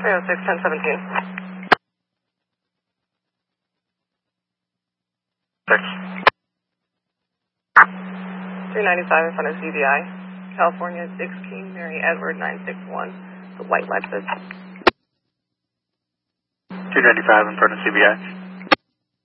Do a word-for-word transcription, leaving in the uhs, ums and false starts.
three oh six, ten seventeen. Six. three ninety-five in front of C B I. California sixteen, Mary Edward nine six one. The white Lexus. two ninety-five in front of C B I.